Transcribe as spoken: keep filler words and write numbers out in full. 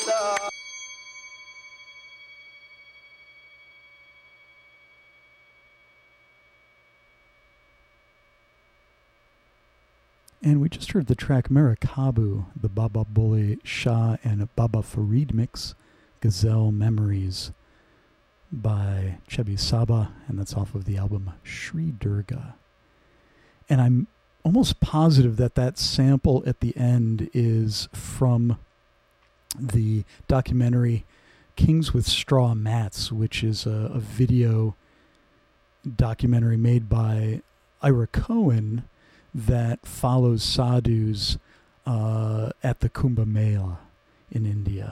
And we just heard the track Merakabu, the Baba Bole Shah and Baba Farid mix, Gazelle Memories by Chebi Saba, and that's off of the album Shri Durga. And I'm almost positive that that sample at the end is from the documentary Kings with Straw Mats, which is a, a video documentary made by Ira Cohen that follows sadhus uh, at the Kumbh Mela in India.